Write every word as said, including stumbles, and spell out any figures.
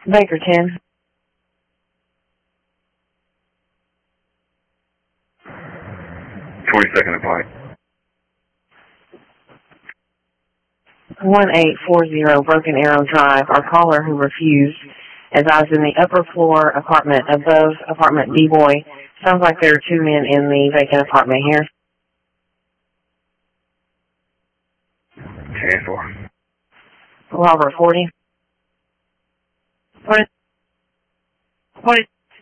Baker ten. twenty-second and Pike. one eight four zero Broken Arrow Drive. Our caller who refused is I was in the upper floor apartment above apartment D-Boy. Sounds like there are two men in the vacant apartment here. ten four. Robert forty. What? What?